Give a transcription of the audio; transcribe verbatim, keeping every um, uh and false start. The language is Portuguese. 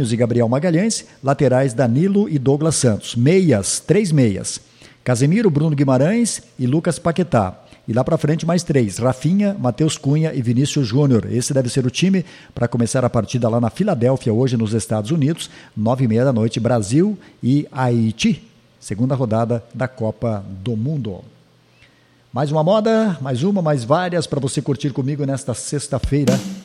Marquinhos e Gabriel Magalhães. Laterais, Danilo e Douglas Santos. Meias, três meias. Casemiro, Bruno Guimarães e Lucas Paquetá. E lá para frente mais três, Rafinha, Matheus Cunha e Vinícius Júnior. Esse deve ser o time para começar a partida lá na Filadélfia, hoje nos Estados Unidos, nove e meia da noite, Brasil e Haiti, segunda rodada da Copa do Mundo. Mais uma moda, mais uma, mais várias para você curtir comigo nesta sexta-feira.